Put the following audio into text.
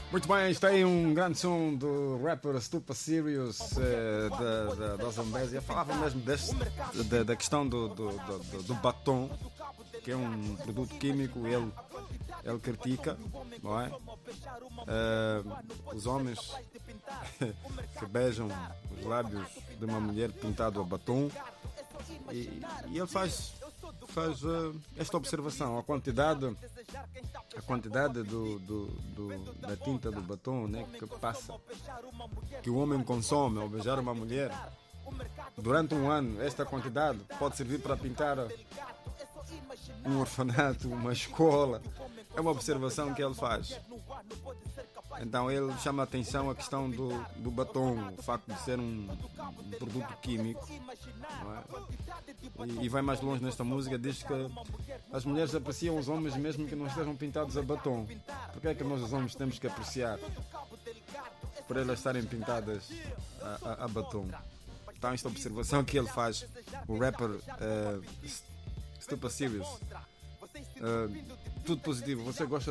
Muito bem, está aí um grande som do rapper Stupa Sirius da Zambésia. Falava mesmo da questão do batom, que é um produto químico. Ele critica, não é? Os homens que beijam os lábios de uma mulher pintado a batom, e ele faz esta observação: a quantidade da tinta do batom, né, que o homem consome ao beijar uma mulher durante um ano. Esta quantidade pode servir para pintar um orfanato, uma escola. É uma observação que ele faz. Então ele chama a atenção a questão do batom, o facto de ser um produto químico, não é? E vai mais longe nesta música, diz que as mulheres apreciam os homens mesmo que não estejam pintados a batom. Porque é que nós os homens temos que apreciar por elas estarem pintadas a batom? Então esta observação que ele faz, o rapper Stupa Sirius. Tudo positivo. Você gosta